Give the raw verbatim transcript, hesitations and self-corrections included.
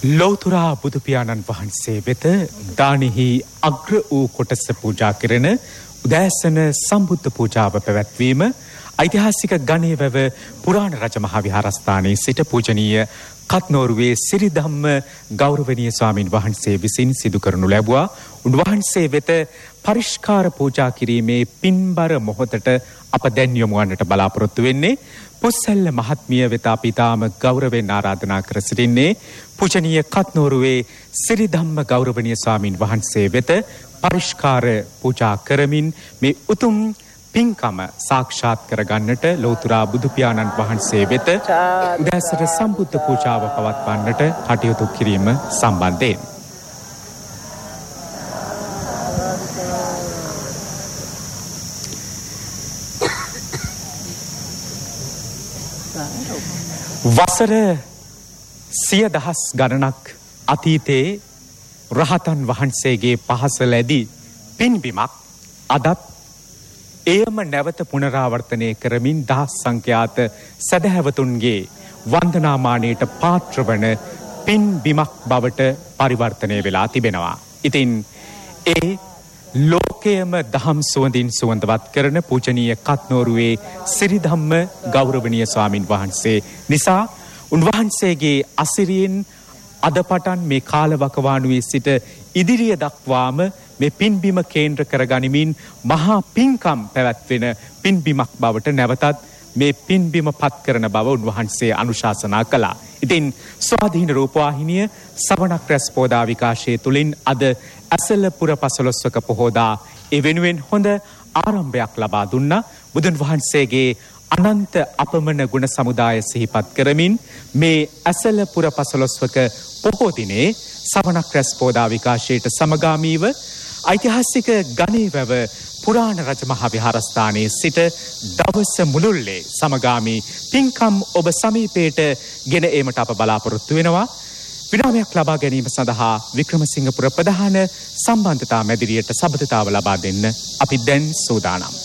ලෝතුරා බුදු පියාණන් වහන්සේ වෙත දානෙහි අග්‍ර වූ කොටස පූජා කෙරෙන උදෑසන සම්බුද්ධ පූජාව පැවැත්වීම ඓතිහාසික ගණේවැව පුරාණ රජ මහා විහාරස්ථානයේ සිට පූජනීය කත්නෝරුවේ සිරිධම්ම ගෞරවනීය ස්වාමින් වහන්සේ විසින් සිදු කරනු ලැබුවා. උන්වහන්සේ වෙත පරිස්කාර පූජා කිරීමේ පින්බර මොහොතට අප දැන් යොමු වන්නට බලාපොරොත්තු වෙන්නේ. පුස්සැල්ල මහත්මිය වෙත අපි තාම ගෞරවයෙන් ආරාධනා කර සිටින්නේ පූජනීය කත්නෝරුවේ සිරිධම්ම ගෞරවනීය ස්වාමින් වහන්සේ වෙත පරිස්කාර පූජා කරමින් මේ උතුම් පින්කම සාක්ෂාත් කරගන්නට ලෝතුරා බුදු පියාණන් වහන්සේ වෙත උදෑසන සම්බුද්ධ පූජාව පවත්වන්නට කටයුතු කිරීම සම්බන්ධයෙන් වසර සිය දහස් ගණනක් අතීතයේ රහතන් වහන්සේගේ පහස ලැබි පින්බිමක් අදත් එයම නැවත පුනරාවර්තනය කරමින් දහස් සංඛ්‍යාත සදහැවතුන්ගේ වන්දනාමානයට පාත්‍ර වන පින්බිමක් බවට පරිවර්තනය වෙලා තිබෙනවා. ඉතින් ඒ ලෝකයේම දහම් සුවඳින් සුවඳවත් කරන පූජනීය කත්නෝරුවේ සිරිධම්ම ගෞරවනීය ස්වාමින් වහන්සේ නිසා උන්වහන්සේගේ අසිරියෙන් අද පටන් මේ කාලවකවානුවේ සිට ඉදිරිය දක්වාම මේ පින්බිම කේන්ද්‍ර කරගනිමින් මහා පින්කම් පැවැත්වෙන පින්බිමක් බවට නැවතත් මේ පින්බිම පත් කරන බව උන්වහන්සේ අනුශාසනා කළා. ඉතින් ස්වාධීන රූපවාහිනිය සවනක් රැස් පෝදා විකාශය තුළින් අද ඇසලපුර පසළොස්වක පොහෝදා ඒ වෙනුවෙන් හොඳ ආරම්භයක් ලබා දුන්නා. බුදුන් වහන්සේගේ අනන්ත අපමණ ගුණ සමුදාය සිහිපත් කරමින් මේ ඇසලපුර පසළොස්වක පොහෝ දිනේ සවනක් රැස් පෝදා විකාශයට සමගාමීව ඓතිහාසික ගණේවැව පුරාණ රජ මහා විහාරස්ථානයේ සිට දවස මුළුල්ලේ සමගාමී පින්කම් ඔබ සමීපයට ගෙන ඒමට අප බලාපොරොත්තු වෙනවා. විරාමයක් ලබා ගැනීම සඳහා වික්‍රමසිංහපුර ප්‍රධාන සම්බන්ධතා මැදිරියට සබඳතාව ලබා දෙන්න අපි දැන් සූදානම්.